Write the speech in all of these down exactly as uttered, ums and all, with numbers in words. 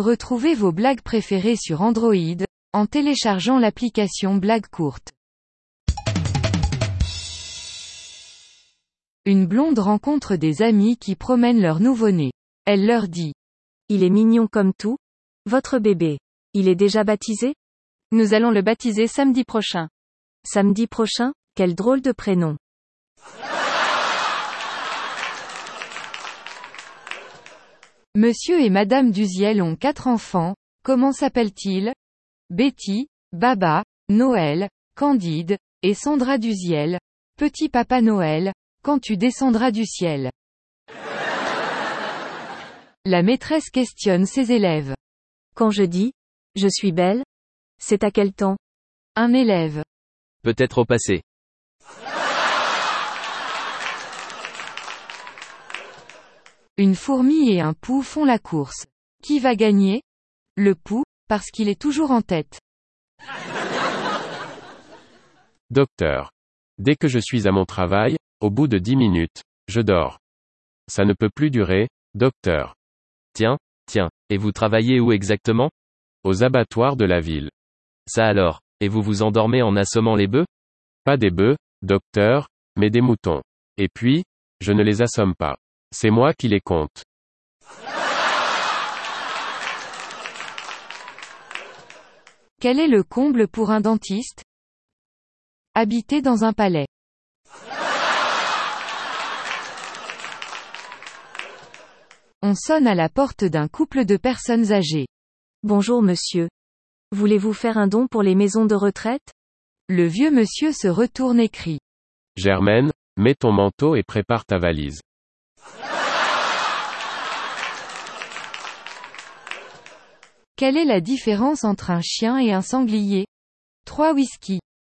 Retrouvez vos blagues préférées sur Android, en téléchargeant l'application Blagues courtes. Une blonde rencontre des amis qui promènent leur nouveau-né. Elle leur dit: Il est mignon comme tout. Votre bébé. Il est déjà baptisé? Nous allons le baptiser samedi prochain. Samedi prochain? Quel drôle de prénom. Monsieur et Madame Duziel ont quatre enfants, comment s'appellent-ils? Betty, Baba, Noël, Candide, et Sandra Duziel. Petit Papa Noël, quand tu descendras du ciel. La maîtresse questionne ses élèves. Quand je dis « je suis belle », c'est à quel temps? Un élève. Peut-être au passé. Une fourmi et un pou font la course. Qui va gagner? Le pou, parce qu'il est toujours en tête. Docteur. Dès que je suis à mon travail, au bout de dix minutes, je dors. Ça ne peut plus durer, docteur. Tiens, tiens, et vous travaillez où exactement? Aux abattoirs de la ville. Ça alors, et vous vous endormez en assommant les bœufs? Pas des bœufs, docteur, mais des moutons. Et puis, je ne les assomme pas. C'est moi qui les compte. Quel est le comble pour un dentiste? Habiter dans un palais. On sonne à la porte d'un couple de personnes âgées. Bonjour monsieur. Voulez-vous faire un don pour les maisons de retraite? Le vieux monsieur se retourne et crie: Germaine, mets ton manteau et prépare ta valise. Quelle est la différence entre un chien et un sanglier? Trois whisky.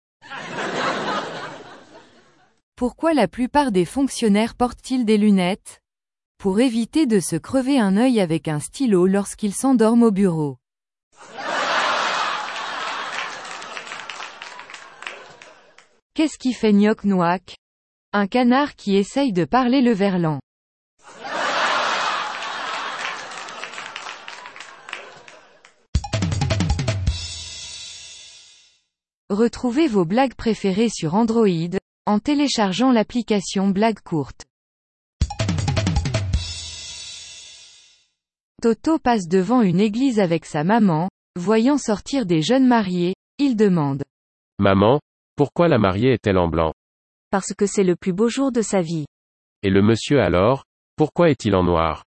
Pourquoi la plupart des fonctionnaires portent-ils des lunettes? Pour éviter de se crever un œil avec un stylo lorsqu'ils s'endorment au bureau. Qu'est-ce qui fait gnoc-noac? Un canard qui essaye de parler le verlan. Retrouvez vos blagues préférées sur Android, en téléchargeant l'application Blagues courtes. Toto passe devant une église avec sa maman, voyant sortir des jeunes mariés, il demande: Maman, pourquoi la mariée est-elle en blanc? Parce que c'est le plus beau jour de sa vie. Et le monsieur alors, pourquoi est-il en noir?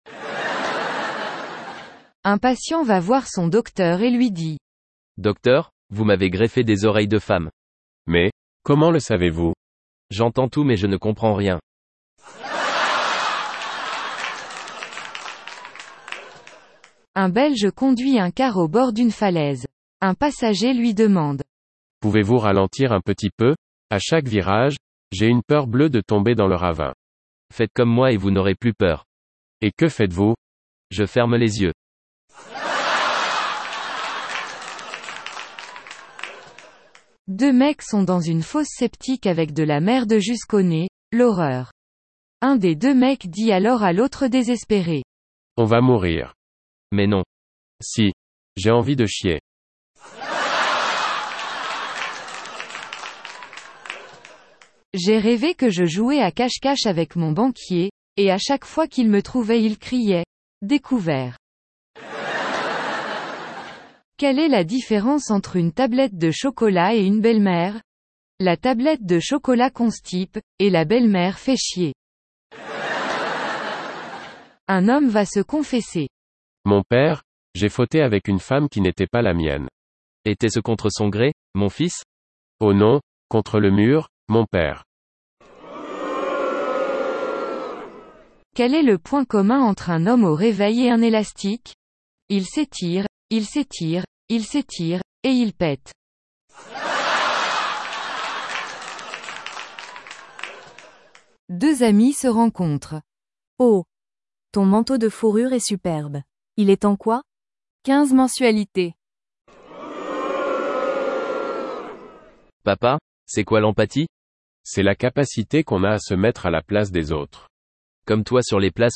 Un patient va voir son docteur et lui dit: Docteur, vous m'avez greffé des oreilles de femme. Mais, comment le savez-vous? J'entends tout mais je ne comprends rien. Un Belge conduit un car au bord d'une falaise. Un passager lui demande: Pouvez-vous ralentir un petit peu? À chaque virage, j'ai une peur bleue de tomber dans le ravin. Faites comme moi et vous n'aurez plus peur. Et que faites-vous? Je ferme les yeux. Deux mecs sont dans une fosse septique avec de la merde jusqu'au nez, l'horreur. Un des deux mecs dit alors à l'autre désespéré: On va mourir. Mais non. Si. J'ai envie de chier. J'ai rêvé que je jouais à cache-cache avec mon banquier, et à chaque fois qu'il me trouvait il criait: Découvert. Quelle est la différence entre une tablette de chocolat et une belle-mère? La tablette de chocolat constipe, et la belle-mère fait chier. Un homme va se confesser. Mon père, j'ai fauté avec une femme qui n'était pas la mienne. Était-ce contre son gré, mon fils? Oh non, contre le mur, mon père. Quel est le point commun entre un homme au réveil et un élastique? Il s'étire, il s'étire, il s'étire, et il pète. Deux amis se rencontrent. Oh! Ton manteau de fourrure est superbe. Il est en quoi? quinze mensualités. Papa, c'est quoi l'empathie? C'est la capacité qu'on a à se mettre à la place des autres. Comme toi sur les places